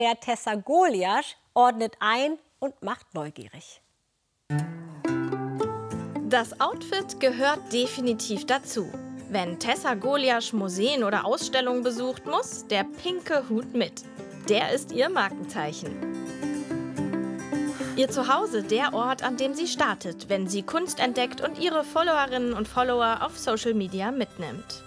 Der Tessa Goliasch ordnet ein und macht neugierig. Das Outfit gehört definitiv dazu. Wenn Tessa Goliasch Museen oder Ausstellungen besucht, muss der pinke Hut mit. Der ist ihr Markenzeichen. Ihr Zuhause der Ort, an dem sie startet, wenn sie Kunst entdeckt und ihre Followerinnen und Follower auf Social Media mitnimmt.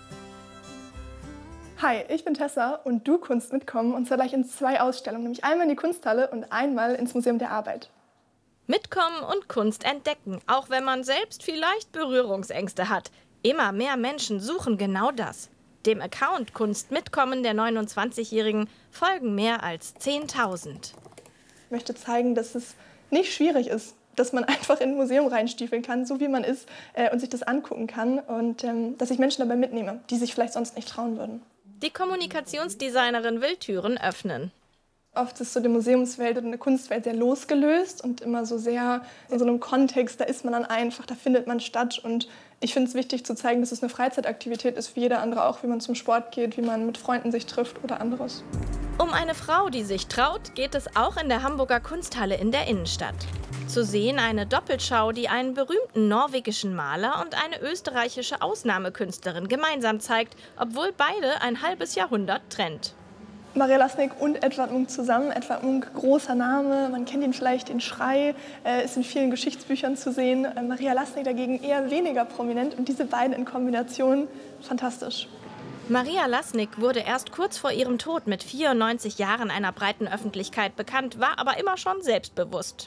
Hi, ich bin Tessa und du Kunst mitkommen, und zwar gleich in 2 Ausstellungen, nämlich einmal in die Kunsthalle und einmal ins Museum der Arbeit. Mitkommen und Kunst entdecken, auch wenn man selbst vielleicht Berührungsängste hat. Immer mehr Menschen suchen genau das. Dem Account Kunst mitkommen der 29-Jährigen folgen mehr als 10.000. Ich möchte zeigen, dass es nicht schwierig ist, dass man einfach in ein Museum reinstiefeln kann, so wie man ist, und sich das angucken kann, und dass ich Menschen dabei mitnehme, die sich vielleicht sonst nicht trauen würden. Die Kommunikationsdesignerin will Türen öffnen. Oft ist so die Museumswelt oder eine Kunstwelt sehr losgelöst und immer so sehr in so einem Kontext, da ist man dann einfach, da findet man statt. Und ich finde es wichtig zu zeigen, dass es eine Freizeitaktivität ist, wie jeder andere auch, wie man zum Sport geht, wie man mit Freunden sich trifft oder anderes. Um eine Frau, die sich traut, geht es auch in der Hamburger Kunsthalle in der Innenstadt. Zu sehen eine Doppelschau, die einen berühmten norwegischen Maler und eine österreichische Ausnahmekünstlerin gemeinsam zeigt, obwohl beide ein halbes Jahrhundert trennt. Maria Lassnig und Edvard Munch zusammen. Edvard Munch, großer Name, man kennt ihn vielleicht, den Schrei, ist in vielen Geschichtsbüchern zu sehen. Maria Lassnig dagegen eher weniger prominent, und diese beiden in Kombination fantastisch. Maria Lassnig wurde erst kurz vor ihrem Tod mit 94 Jahren einer breiten Öffentlichkeit bekannt, war aber immer schon selbstbewusst.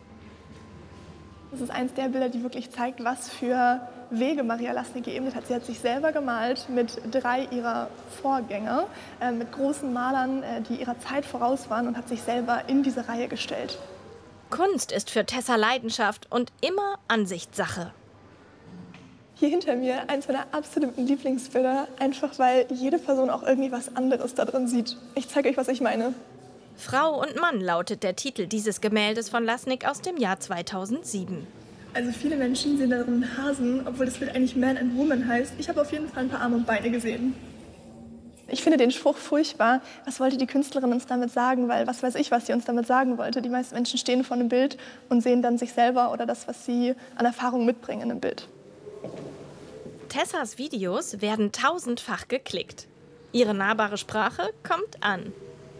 Das ist eines der Bilder, die wirklich zeigt, was für Wege Maria Lassnig geebnet hat. Sie hat sich selber gemalt mit 3 ihrer Vorgänger, mit großen Malern, die ihrer Zeit voraus waren, und hat sich selber in diese Reihe gestellt. Kunst ist für Tessa Leidenschaft und immer Ansichtssache. Hier hinter mir eins meiner absoluten Lieblingsbilder, einfach weil jede Person auch irgendwie was anderes da drin sieht. Ich zeige euch, was ich meine. Frau und Mann lautet der Titel dieses Gemäldes von Lassnig aus dem Jahr 2007. Also viele Menschen sehen darin einen Hasen, obwohl das Bild eigentlich Man and Woman heißt. Ich habe auf jeden Fall ein paar Arme und Beine gesehen. Ich finde den Spruch furchtbar. Was wollte die Künstlerin uns damit sagen? Weil was weiß ich, was sie uns damit sagen wollte. Die meisten Menschen stehen vor einem Bild und sehen dann sich selber oder das, was sie an Erfahrung mitbringen in einem Bild. Tessas Videos werden tausendfach geklickt. Ihre nahbare Sprache kommt an.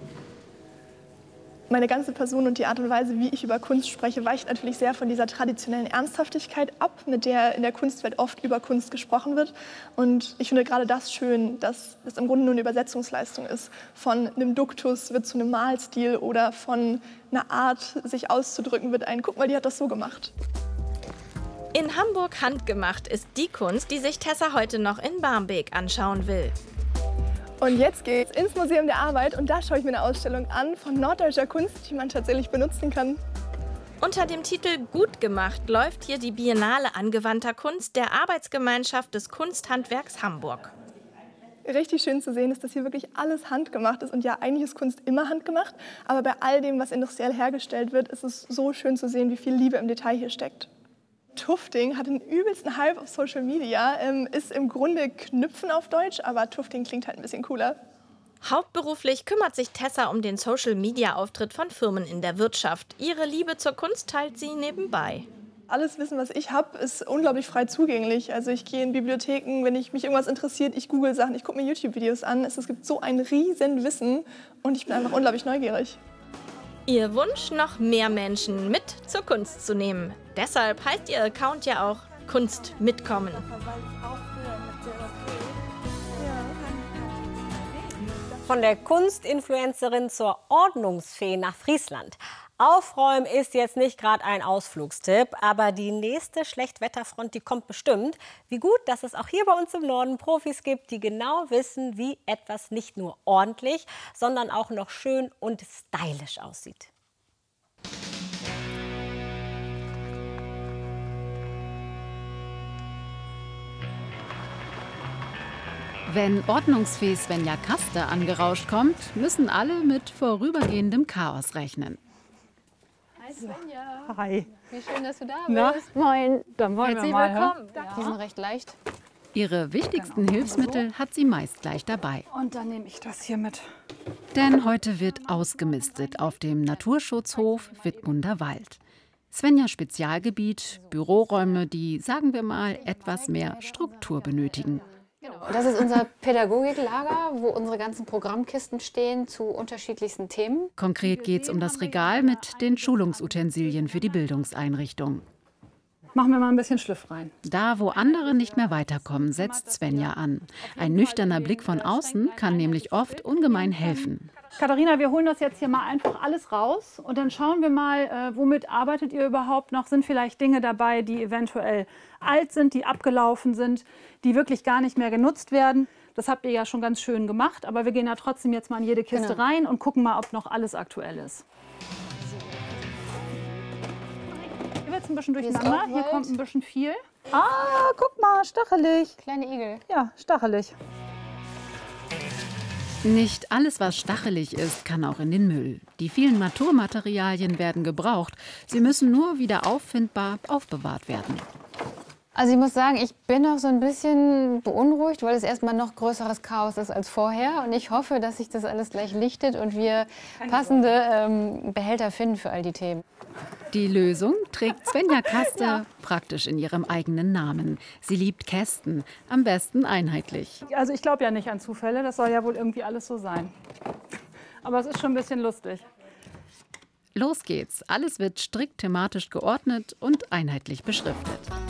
Meine ganze Person und die Art und Weise, wie ich über Kunst spreche, weicht natürlich sehr von dieser traditionellen Ernsthaftigkeit ab, mit der in der Kunstwelt oft über Kunst gesprochen wird. Und ich finde gerade das schön, dass es im Grunde nur eine Übersetzungsleistung ist. Von einem Duktus wird zu einem Malstil oder von einer Art, sich auszudrücken, wird ein, guck mal, die hat das so gemacht. In Hamburg handgemacht ist die Kunst, die sich Tessa heute noch in Barmbek anschauen will. Und jetzt geht's ins Museum der Arbeit, und da schaue ich mir eine Ausstellung an von norddeutscher Kunst, die man tatsächlich benutzen kann. Unter dem Titel Gut gemacht läuft hier die Biennale angewandter Kunst der Arbeitsgemeinschaft des Kunsthandwerks Hamburg. Richtig schön zu sehen ist, dass hier wirklich alles handgemacht ist. Und ja, eigentlich ist Kunst immer handgemacht, aber bei all dem, was industriell hergestellt wird, ist es so schön zu sehen, wie viel Liebe im Detail hier steckt. Tufting hat den übelsten Hype auf Social Media, ist im Grunde Knüpfen auf Deutsch, aber Tufting klingt halt ein bisschen cooler. Hauptberuflich kümmert sich Tessa um den Social-Media-Auftritt von Firmen in der Wirtschaft. Ihre Liebe zur Kunst teilt sie nebenbei. Alles Wissen, was ich habe, ist unglaublich frei zugänglich. Also ich gehe in Bibliotheken, wenn mich irgendwas interessiert, ich google Sachen, ich gucke mir YouTube-Videos an. Es gibt so ein riesen Wissen, und ich bin einfach unglaublich neugierig. Ihr Wunsch, noch mehr Menschen mit zur Kunst zu nehmen. Deshalb heißt ihr Account ja auch Kunst mitkommen. Von der Kunstinfluencerin zur Ordnungsfee nach Friesland. Aufräumen ist jetzt nicht gerade ein Ausflugstipp, aber die nächste Schlechtwetterfront, die kommt bestimmt. Wie gut, dass es auch hier bei uns im Norden Profis gibt, die genau wissen, wie etwas nicht nur ordentlich, sondern auch noch schön und stylisch aussieht. Wenn Ordnungsfee Svenja Kaste angerauscht kommt, müssen alle mit vorübergehendem Chaos rechnen. Hi Svenja. Hi. Wie schön, dass du da Na? bist. Moin. Dann wollen Herzlich wir mal. willkommen. Ja. Die sind recht leicht. Ihre wichtigsten Hilfsmittel hat sie meist gleich dabei. Und dann nehme ich das hier mit. Denn heute wird ausgemistet auf dem Naturschutzhof Wittmunder Wald. Svenjas Spezialgebiet, Büroräume, die, sagen wir mal, etwas mehr Struktur benötigen. Das ist unser Pädagogiklager, wo unsere ganzen Programmkisten stehen zu unterschiedlichsten Themen. Konkret geht es um das Regal mit den Schulungsutensilien für die Bildungseinrichtung. Machen wir mal ein bisschen Schliff rein. Da, wo andere nicht mehr weiterkommen, setzt Svenja an. Ein nüchterner Blick von außen kann nämlich oft ungemein helfen. Katharina, wir holen das jetzt hier mal einfach alles raus und dann schauen wir mal, womit arbeitet ihr überhaupt noch? Sind vielleicht Dinge dabei, die eventuell alt sind, die abgelaufen sind, die wirklich gar nicht mehr genutzt werden? Das habt ihr ja schon ganz schön gemacht, aber wir gehen ja trotzdem jetzt mal in jede Kiste rein und gucken mal, ob noch alles aktuell ist. Hier wird es ein bisschen durcheinander, hier kommt ein bisschen viel. Ah, guck mal, stachelig. Kleine Igel. Ja, stachelig. Nicht alles, was stachelig ist, kann auch in den Müll. Die vielen Naturmaterialien werden gebraucht. Sie müssen nur wieder auffindbar aufbewahrt werden. Also ich muss sagen, ich bin noch so ein bisschen beunruhigt, weil es erstmal noch größeres Chaos ist als vorher. Und ich hoffe, dass sich das alles gleich lichtet und wir passende Behälter finden für all die Themen. Die Lösung trägt Svenja Kaste praktisch in ihrem eigenen Namen. Sie liebt Kästen, am besten einheitlich. Also ich glaube ja nicht an Zufälle, das soll ja wohl irgendwie alles so sein. Aber es ist schon ein bisschen lustig. Los geht's. Alles wird strikt thematisch geordnet und einheitlich beschriftet.